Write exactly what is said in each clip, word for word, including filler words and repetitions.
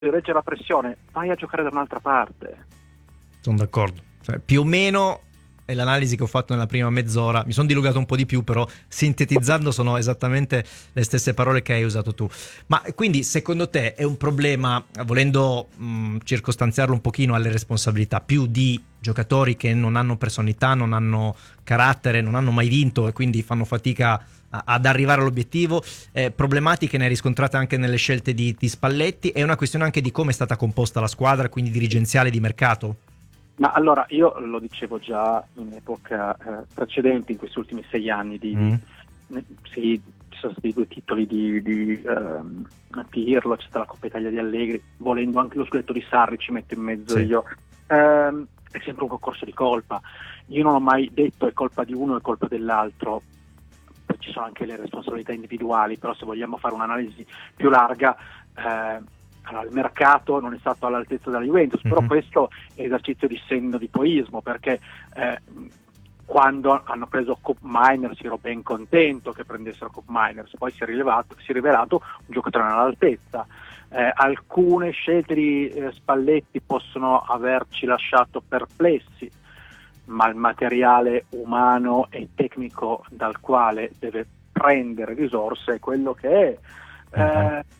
di reggere la pressione, vai a giocare da un'altra parte. Sono d'accordo, cioè, più o meno è l'analisi che ho fatto nella prima mezz'ora. Mi sono dilugato un po' di più, però sintetizzando sono esattamente le stesse parole che hai usato tu. Ma quindi secondo te è un problema, volendo mh, circostanziarlo un pochino alle responsabilità, più di giocatori che non hanno personalità, non hanno carattere, non hanno mai vinto e quindi fanno fatica a, ad arrivare all'obiettivo, eh, problematiche ne hai riscontrate anche nelle scelte di, di Spalletti? È una questione anche di come è stata composta la squadra, quindi dirigenziale, di mercato? Ma allora, io lo dicevo già in epoca eh, precedente, in questi ultimi sei anni, di, Mm. di, sì, ci sono stati due titoli di, di ehm, Pirlo, c'è stata la Coppa Italia di Allegri, volendo anche lo scudetto di Sarri ci metto in mezzo Sì. io. Ehm, è sempre un concorso di colpa. Io non ho mai detto è colpa di uno, è colpa dell'altro. Poi ci sono anche le responsabilità individuali, però se vogliamo fare un'analisi più larga, eh, allora, il mercato non è stato all'altezza della Juventus, mm-hmm. però questo è esercizio di senno di poismo, perché eh, quando hanno preso Koop Meiners ero ben contento che prendessero Koop Meiners, poi si è, rilevato, si è rivelato un giocatore all'altezza. Eh, alcune scelte di eh, Spalletti possono averci lasciato perplessi, ma il materiale umano e tecnico dal quale deve prendere risorse è quello che è. Mm-hmm. Eh,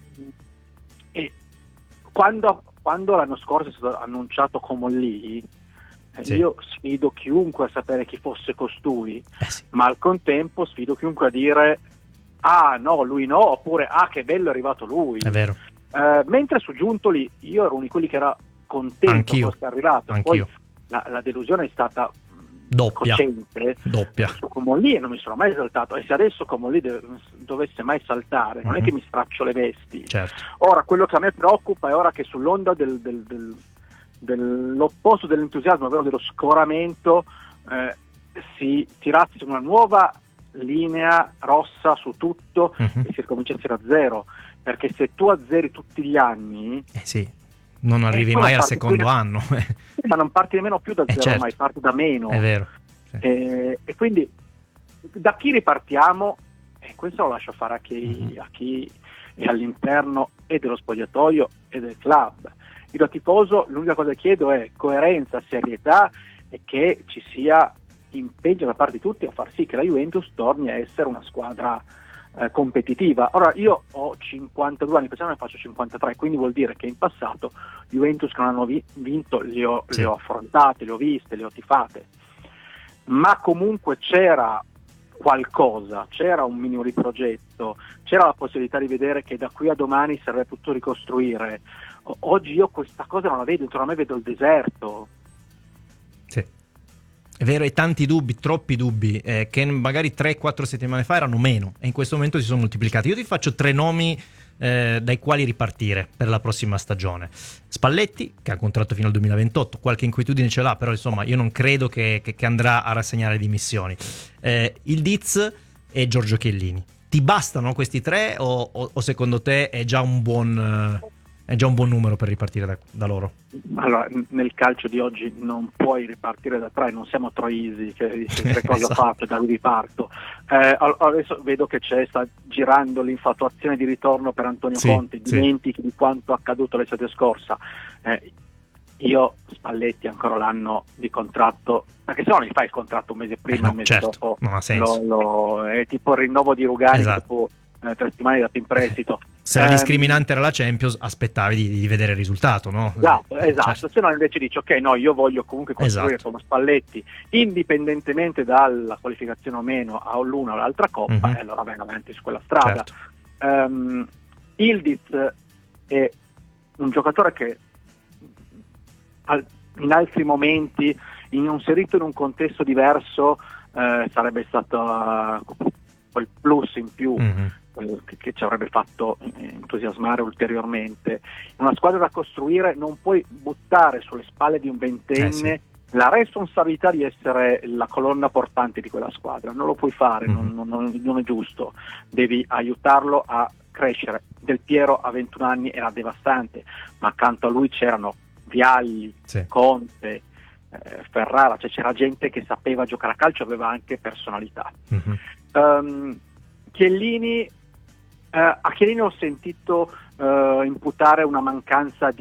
e quando, quando l'anno scorso è stato annunciato come lì, eh, sì. io sfido chiunque a sapere chi fosse costui, eh sì. ma al contempo sfido chiunque a dire ah no, lui no, oppure ah che bello è arrivato lui. È vero. Eh, mentre su Giuntoli io ero uno di quelli che era contento Anch'io. fosse arrivato. Anch'io. Poi la, la delusione è stata doppia, cosciente. doppia. Su Comolli non mi sono mai esaltato, e se adesso Comolli deve, dovesse mai saltare, non mm-hmm. è che mi straccio le vesti. Certo. Ora quello che a me preoccupa è ora che sull'onda del, del, del, dell'opposto dell'entusiasmo, ovvero dello scoramento, eh, si tirasse su una nuova linea rossa su tutto mm-hmm. e si ricominciasse da zero, perché se tu azzeri tutti gli anni eh sì, non arrivi mai al secondo anno. Ma non parti nemmeno più da eh zero, certo. mai parti da meno. È vero. Sì. E, e quindi da chi ripartiamo? E questo lo lascio fare a chi, mm-hmm. a chi è all'interno e dello spogliatoio e del club. Io da tifoso l'unica cosa che chiedo è coerenza, serietà e che ci sia impegno da parte di tutti a far sì che la Juventus torni a essere una squadra eh, competitiva. Ora io ho cinquantadue anni, quest'anno ne faccio cinquantatré, quindi vuol dire che in passato Juventus che non hanno vi- vinto le ho, sì. le ho affrontate, le ho viste, le ho tifate, ma comunque c'era qualcosa, c'era un minimo di progetto, c'era la possibilità di vedere che da qui a domani sarebbe potuto ricostruire. O- oggi io questa cosa non la vedo, intorno a me vedo il deserto. Sì. È vero, e tanti dubbi, troppi dubbi, eh, che magari tre quattro settimane fa erano meno e in questo momento si sono moltiplicati. Io ti faccio tre nomi eh, dai quali ripartire per la prossima stagione. Spalletti, che ha contratto fino al duemilaventotto, qualche inquietudine ce l'ha, però insomma io non credo che, che, che andrà a rassegnare dimissioni. Eh, il Diz e Giorgio Chiellini. Ti bastano questi tre o, o, o secondo te è già un buon... Uh, è già un buon numero per ripartire da, da loro? Allora, nel calcio di oggi non puoi ripartire da tre, non siamo Troisi che dice tre cose esatto. fatte, da lui riparto. Eh, adesso vedo che c'è, sta girando l'infatuazione di ritorno per Antonio sì, Conte, sì. dimentichi di quanto accaduto l'estate scorsa. Eh, io Spalletti ancora l'anno di contratto, perché se no gli fai il contratto un mese prima, eh no, un mese certo, dopo, non ha senso. Lo, lo, è tipo il rinnovo di Rugani esatto. dopo eh, tre settimane dato in prestito. Se la discriminante era la Champions, aspettavi di, di vedere il risultato, no? Esatto, esatto. Certo. Se no invece dici ok, no, io voglio comunque costruire esatto. come Spalletti, indipendentemente dalla qualificazione o meno a l'una o l'altra coppa, mm-hmm. e allora vengo avanti su quella strada. Certo. Um, Ildiz è un giocatore che al, in altri momenti, in un inserito in un contesto diverso, eh, sarebbe stato uh, quel plus in più. Mm-hmm. Che, che ci avrebbe fatto entusiasmare ulteriormente. Una squadra da costruire, non puoi buttare sulle spalle di un ventenne eh sì. la responsabilità di essere la colonna portante di quella squadra, non lo puoi fare, mm-hmm. non, non, non è giusto, devi aiutarlo a crescere. Del Piero a ventuno anni era devastante, ma accanto a lui c'erano Vialli, sì. Conte, eh, Ferrara, cioè c'era gente che sapeva giocare a calcio, aveva anche personalità. Mm-hmm. um, Chiellini a Chiellini ho sentito uh, imputare una mancanza